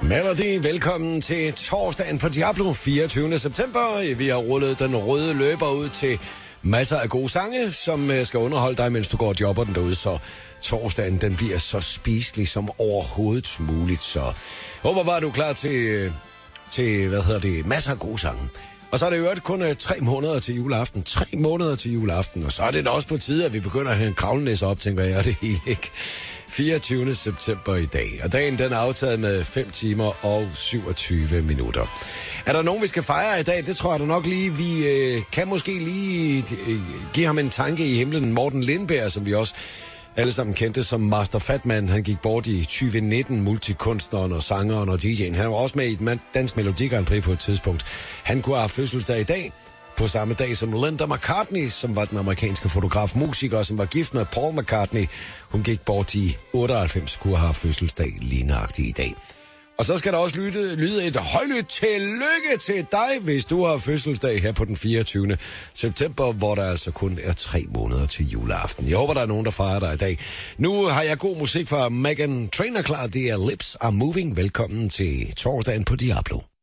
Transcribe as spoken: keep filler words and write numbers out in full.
Melody, velkommen til torsdagen på Diablo, fireogtyvende september. Vi har rullet den røde løber ud til masser af gode sange, som skal underholde dig, mens du går og jobber den derude, så torsdagen den bliver så spiselig som overhovedet muligt. Så håber bare, du er klar til, til hvad hedder det, masser af gode sange. Og så er det jo kun uh, tre måneder til juleaften. Tre måneder til juleaften. Og så er det da også på tide, at vi begynder at have en kravlenæse op, tænker jeg, det hele ikke. fireogtyvende september i dag. Og dagen den er aftaget med fem timer og syvogtyve minutter. Er der nogen, vi skal fejre i dag? Det tror jeg da nok lige. Vi øh, kan måske lige øh, give ham en tanke i himlen. Morten Lindberg, som vi også alle sammen kendte som Master Fatman. Han gik bort i tyve nitten, multikunstneren og sangeren og D J'en. Han var også med i et dansk Melodi Grand Prix på et tidspunkt. Han kunne have fødselsdag i dag, på samme dag som Linda McCartney, som var den amerikanske fotograf-musiker, som var gift med Paul McCartney. Hun gik bort i otteoghalvfems, kunne have fødselsdag lige nøjagtigt i dag. Og så skal der også lyde, lyde et højlydt tillykke til dig, hvis du har fødselsdag her på den fireogtyvende september, hvor der altså kun er tre måneder til juleaften. Jeg håber, der er nogen, der fejrer dig i dag. Nu har jeg god musik fra Meghan Trainor klar. Det er Lips Are Moving. Velkommen til torsdagen på Diablo.